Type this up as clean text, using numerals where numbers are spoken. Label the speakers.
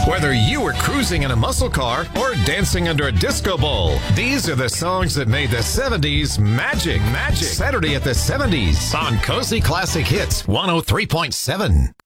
Speaker 1: Whether you were cruising in a muscle car or dancing under a disco ball, these are the songs that made the 70s magic. Saturday at the 70s on Cozy Classic Hits 103.7.